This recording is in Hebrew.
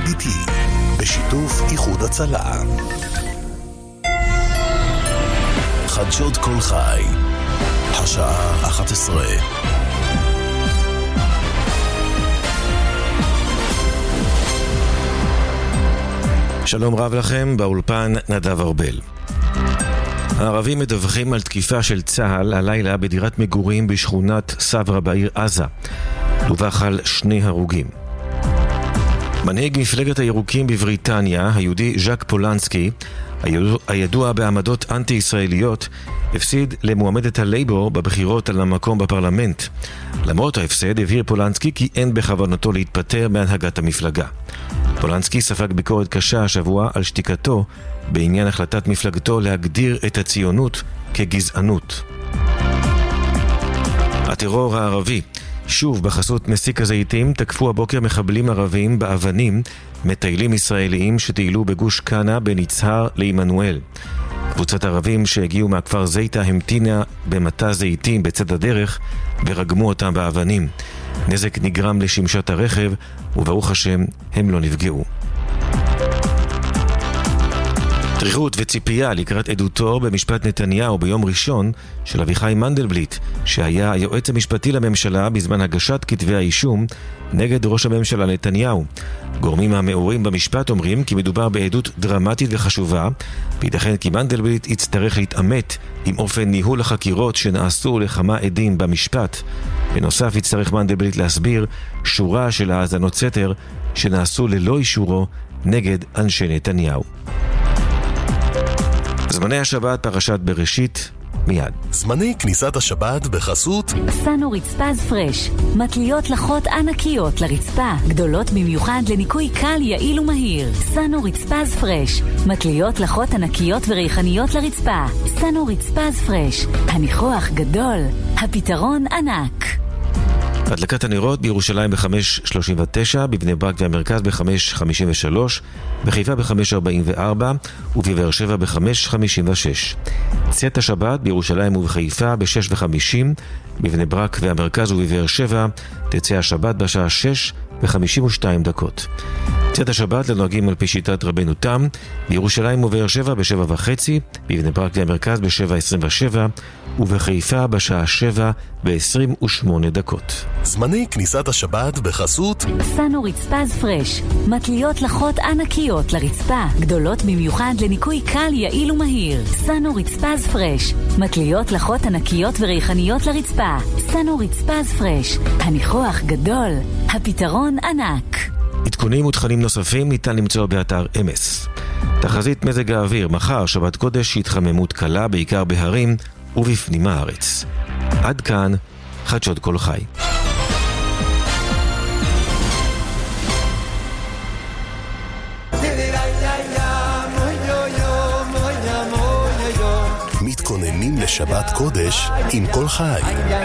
IDT בשיתוף איחוד הצלה. חדשות כל חי, השעה 11. שלום רב לכם, באולפן נדב ארבל. הערבים מדווחים על תקיפה של צה"ל הלילה בדירת מגורים בשכונת סברה בעיר עזה. דווח על 2 הרוגים. מנהיג מפלגת הירוקים בבריטניה, היהודי ז'ק פולנסקי, הידוע בעמדות אנטי-ישראליות, הפסיד למועמדת הלייבור בבחירות על המקום בפרלמנט. למרות ההפסד, הבהיר פולנסקי כי אין בכוונתו להתפטר מהנהגת המפלגה. פולנסקי ספג ביקורת קשה השבוע על שתיקתו בעניין החלטת מפלגתו להגדיר את הציונות כגזענות. הטרור הערבי. שוב בחסות מסיק הזיתים תקפו הבוקר מחבלים ערבים באבנים מטיילים ישראליים שטיילו בגוש קנה בין יצהר לעמנואל. קבוצת ערבים שהגיעו מהכפר זיתה המתינה במטע זיתים בצד הדרך ורגמו אותם באבנים. נזק נגרם לשמשת הרכב וברוך השם הם לא נפגעו. דריכות וציפייה לקראת עדותו במשפט נתניהו ביום ראשון של אביחי מנדלבליט, שהיה היועץ המשפטי לממשלה בזמן הגשת כתבי האישום נגד ראש הממשלה נתניהו. גורמים המעורים במשפט אומרים כי מדובר בעדות דרמטית וחשובה, ויתכן כי מנדלבליט יצטרך להתעמת עם אופן ניהול החקירות שנעשו לכמה עדים במשפט. בנוסף יצטרך מנדלבליט להסביר שורה של האזנות סתר שנעשו ללא אישורו נגד אנשי נתניהו. זמני השבת, פרשת בראשית, מיד. זמני כניסת השבת בחסות סנו רצפז פרש, מטליות לחות ענקיות לרצפה, גדולות במיוחד לניקוי קל, יעיל ומהיר. סנו רצפז פרש, מטליות לחות ענקיות וריחניות לרצפה. סנו רצפז פרש, הניחוח גדול, הפתרון ענק. הדלקת הנרות בירושלים ב-5:39, בבני ברק והמרכז ב-5:53, בחיפה ב-5:44 ובבאר שבע ב-5:56. צאת השבת בירושלים ובחיפה ב-6:50, בבני ברק והמרכז ובבאר שבע תצא השבת בשעה 6:52. צאת השבת לנוהגים על פי שיטת רבנו תם, בירושלים ובאר שבע ב-7:30, בבני ברק והמרכז ב-7:27 ובחיפה בשעה 7:28. זמני כניסת השבת בחסות סנו רצפז פרש, מטליות לחות ענקיות לרצפה, גדולות במיוחד לניקוי קל, יעיל ומהיר. סנו רצפז פרש, מטליות לחות ענקיות וריחניות לרצפה. סנו רצפז פרש, הניחוח גדול, הפתרון ענק. עדכונים ותכנים נוספים ניתן למצוא באתר אמס. תחזית מזג האוויר, מחר שבת קודש התחממות קלה בעיקר בהרים ובפנים הארץ. עד כאן חדשות כל חי. מתכוננים לשבת קודש עם כל חי.